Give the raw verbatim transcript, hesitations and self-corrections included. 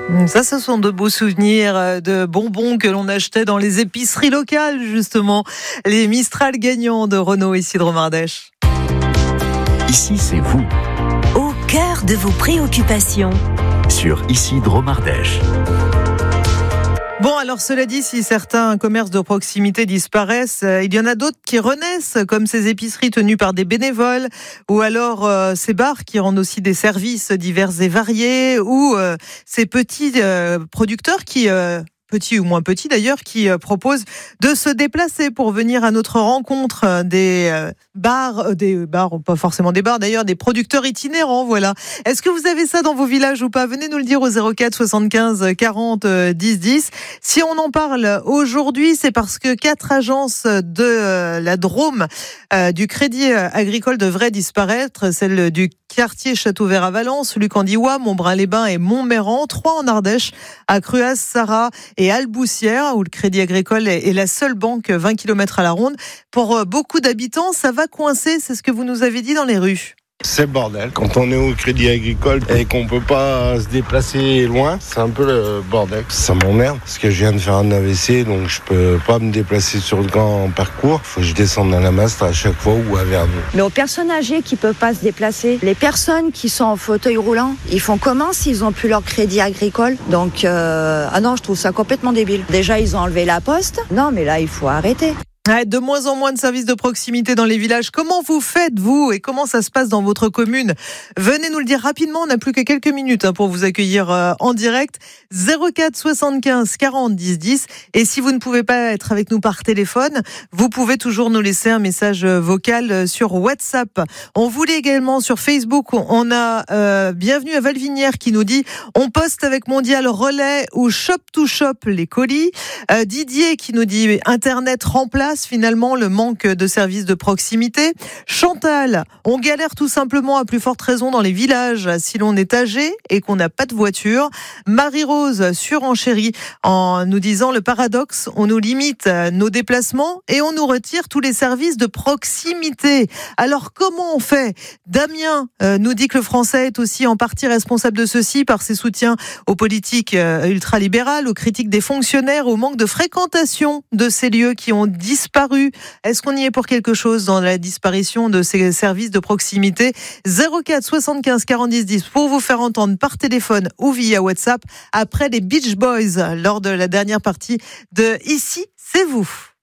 Ça, ce sont de beaux souvenirs de bonbons que l'on achetait dans les épiceries locales, justement. Les Mistral gagnants de Renault, ici de Romardèche. Ici, c'est vous. Au cœur de vos préoccupations. Sur Ici de Romardèche. Bon, alors cela dit, si certains commerces de proximité disparaissent, euh, il y en a d'autres qui renaissent, comme ces épiceries tenues par des bénévoles, ou alors euh, ces bars qui rendent aussi des services divers et variés, ou euh, ces petits euh, producteurs qui... Euh, petits ou moins petits d'ailleurs, qui euh, proposent de se déplacer pour venir à notre rencontre euh, des euh, bars, euh, des bars, pas forcément des bars d'ailleurs, des producteurs itinérants, voilà. Est-ce que vous avez ça dans vos villages ou pas? Venez nous le dire au zéro quatre soixante-quinze quarante dix dix. Si on en parle aujourd'hui, c'est parce que quatre agences de euh, la Drôme euh, du Crédit Agricole devraient disparaître, celle du quartier Château-Vert à Valence, Luc-en-Diois, Montbrun-les-Bains et Montméran, trois en Ardèche, à Cruas, Sarrat et Alboussière, où le Crédit Agricole est la seule banque vingt kilomètres à la ronde. Pour beaucoup d'habitants, ça va coincer, c'est ce que vous nous avez dit dans les rues. C'est le bordel. Quand on est au Crédit Agricole et qu'on peut pas se déplacer loin, c'est un peu le bordel. Ça m'emmerde parce que je viens de faire un A V C, donc je peux pas me déplacer sur le grand parcours. Faut que je descende à la Mastre à chaque fois ou à Verdun. Mais aux personnes âgées qui peuvent pas se déplacer, les personnes qui sont en fauteuil roulant, ils font comment s'ils ont plus leur Crédit Agricole? Donc, euh, ah non, je trouve ça complètement débile. Déjà, ils ont enlevé la poste. Non, mais là, il faut arrêter. De moins en moins de services de proximité dans les villages. Comment vous faites, vous, et comment ça se passe dans votre commune? Venez nous le dire rapidement, on n'a plus que quelques minutes pour vous accueillir en direct. zéro quatre soixante-quinze quarante dix dix. Et si vous ne pouvez pas être avec nous par téléphone, vous pouvez toujours nous laisser un message vocal sur WhatsApp. On voulait également sur Facebook, on a euh, Bienvenue à Valvinière qui nous dit on poste avec Mondial Relais ou Shop to Shop les colis. Euh, Didier qui nous dit Internet remplace finalement le manque de services de proximité. Chantal, on galère tout simplement à plus forte raison dans les villages si l'on est âgé et qu'on n'a pas de voiture. Marie-Rose surenchérit en nous disant le paradoxe, on nous limite nos déplacements et on nous retire tous les services de proximité. Alors comment on fait? Damien euh, nous dit que le français est aussi en partie responsable de ceci par ses soutiens aux politiques euh, ultralibérales, aux critiques des fonctionnaires, au manque de fréquentation de ces lieux qui ont disparu. Est-ce qu'on y est pour quelque chose dans la disparition de ces services de proximité? zéro quatre soixante-quinze quarante dix dix pour vous faire entendre par téléphone ou via WhatsApp après les Beach Boys lors de la dernière partie de Ici, c'est vous.